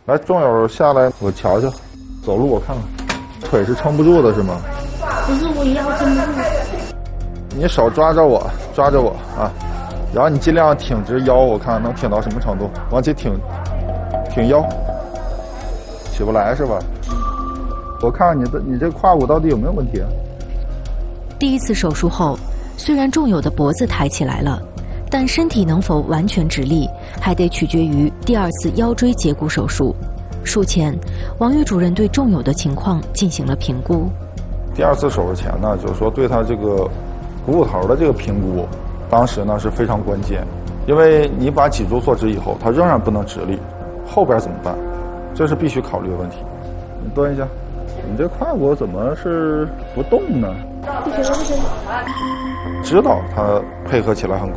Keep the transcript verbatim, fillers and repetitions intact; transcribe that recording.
来，仲友下来，我瞧瞧，走路我看看，腿是撑不住的是吗？ 不是，我腰撑不住。 你手抓着我，抓着我啊，然后你尽量挺直腰，我看能挺到什么程度？往起挺，挺腰，起不来是吧？我看看你的，你这胯骨到底有没有问题啊？ 第一次手术后，虽然仲友的脖子抬起来了，但身体能否完全直立，还得取决于第二次腰椎截骨手术。术前，王玉主任对仲友的情况进行了评估。 第二次手术前呢，就是说对他这个股骨头的这个评估，当时呢是非常关键，因为你把脊柱做直以后，他仍然不能直立，后边怎么办？这是必须考虑的问题。你蹲一下，你这胯骨怎么是不动呢？ 不行了，不行了。 知道他配合起来很